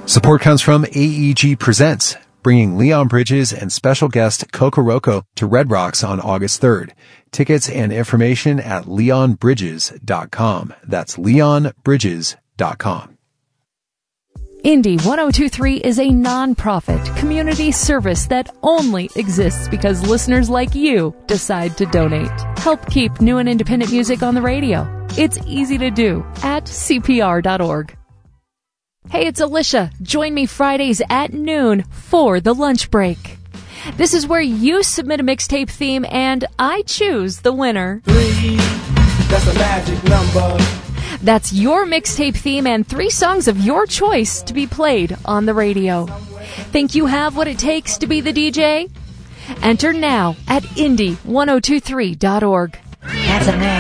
Support comes from AEG Presents, bringing Leon Bridges and special guest Coco Roco to Red Rocks on August 3rd. Tickets and information at leonbridges.com. That's leonbridges.com. Indy 1023 is a non-profit community service that only exists because listeners like you decide to donate. Help keep new and independent music on the radio. It's easy to do at CPR.org. Hey, it's Alicia. Join me Fridays at noon for the lunch break. This is where you submit a mixtape theme and I choose the winner. 3, that's a magic number. That's your mixtape theme and 3 songs of your choice to be played on the radio. Think you have what it takes to be the DJ? Enter now at Indy1023.org. That's a man.